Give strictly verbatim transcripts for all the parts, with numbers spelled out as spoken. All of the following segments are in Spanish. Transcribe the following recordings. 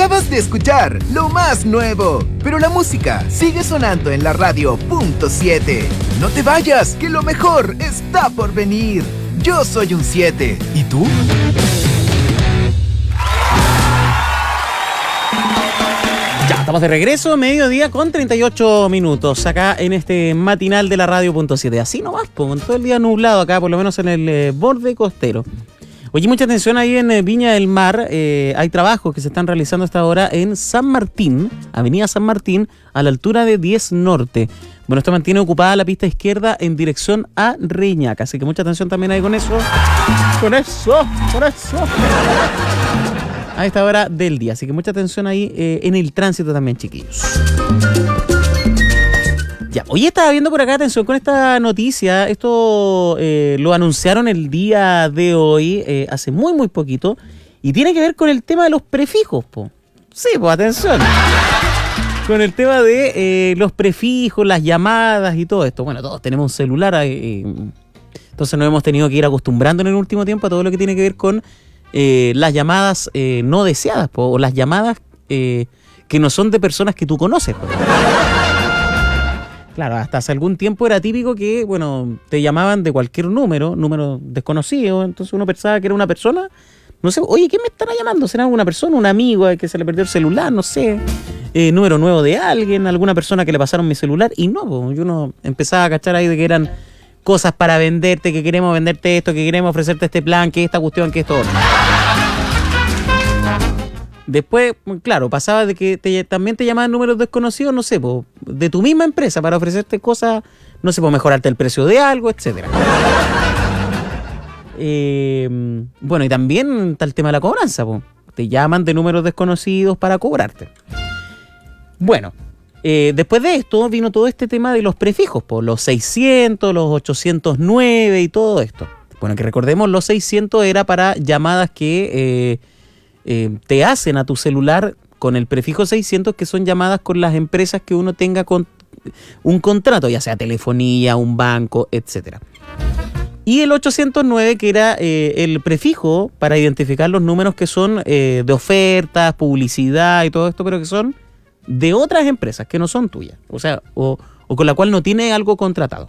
Acabas de escuchar lo más nuevo, pero la música sigue sonando en la radio punto siete. No te vayas, que lo mejor está por venir. Yo soy un siete. ¿Y tú? Ya, estamos de regreso, mediodía con treinta y ocho minutos, acá en este matinal de la radio punto siete. Así nomás, pues, con todo el día nublado acá, por lo menos en el eh, borde costero. Oye, mucha atención ahí en eh, Viña del Mar. Eh, hay trabajos que se están realizando hasta ahora en San Martín, Avenida San Martín, a la altura de diez Norte. Bueno, esto mantiene ocupada la pista izquierda en dirección a Reñaca, así que mucha atención también ahí con eso. Con eso, con eso. A esta hora del día, así que mucha atención ahí eh, en el tránsito también, chiquillos. Ya, hoy estaba viendo por acá, atención con esta noticia. Esto eh, lo anunciaron el día de hoy, eh, hace muy, muy poquito, y tiene que ver con el tema de los prefijos, po. Sí, pues atención. Con el tema de eh, los prefijos, las llamadas y todo esto. Bueno, todos tenemos un celular, eh, entonces nos hemos tenido que ir acostumbrando en el último tiempo a todo lo que tiene que ver con eh, las llamadas eh, no deseadas, po, o las llamadas eh, que no son de personas que tú conoces, po. Claro, hasta hace algún tiempo era típico que, bueno, te llamaban de cualquier número, número desconocido, entonces uno pensaba que era una persona, no sé, oye, ¿quién me estará llamando? ¿Será una persona, un amigo que se le perdió el celular? No sé, eh, número nuevo de alguien, alguna persona que le pasaron mi celular, y no, pues, uno empezaba a cachar ahí de que eran cosas para venderte, que queremos venderte esto, que queremos ofrecerte este plan, que esta cuestión, que esto otro. Después, claro, pasaba de que te, también te llamaban números desconocidos, no sé, po, de tu misma empresa para ofrecerte cosas, no sé, por mejorarte el precio de algo, etcétera. Eh, bueno, y también está el tema de la cobranza, po. Te llaman de números desconocidos para cobrarte. Bueno, eh, después de esto vino todo este tema de los prefijos, po, los seiscientos, los ochocientos nueve y todo esto. Bueno, que recordemos, los seiscientos era para llamadas que Eh, Eh, te hacen a tu celular con el prefijo seiscientos, que son llamadas con las empresas que uno tenga con un contrato, ya sea telefonía, un banco, etcétera. Y el ochocientos nueve, que era eh, el prefijo para identificar los números que son eh, de ofertas, publicidad y todo esto, pero que son de otras empresas que no son tuyas, o sea, o, o con la cual no tiene algo contratado.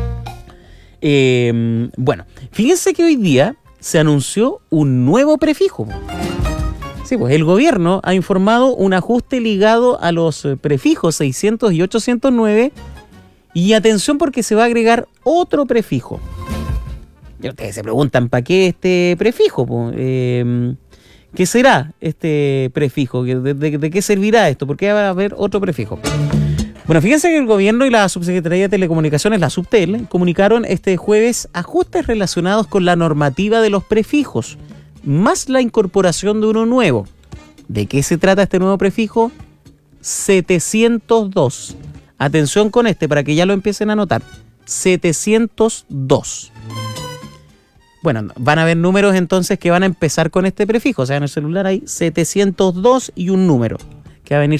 Eh, bueno, fíjense que hoy día se anunció un nuevo prefijo. Sí, pues el gobierno ha informado un ajuste ligado a los prefijos seiscientos y ochocientos nueve, y atención porque se va a agregar otro prefijo. Y ustedes se preguntan, ¿para qué este prefijo? Pues, eh, ¿qué será este prefijo? ¿De, de, ¿De qué servirá esto? ¿Por qué va a haber otro prefijo? Bueno, fíjense que el gobierno y la Subsecretaría de Telecomunicaciones, la Subtel, comunicaron este jueves ajustes relacionados con la normativa de los prefijos, más la incorporación de uno nuevo. ¿De qué se trata este nuevo prefijo? setecientos dos. Atención con este para que ya lo empiecen a anotar. setecientos dos. Bueno, van a haber números entonces que van a empezar con este prefijo. O sea, en el celular hay setecientos dos y un número que va a venir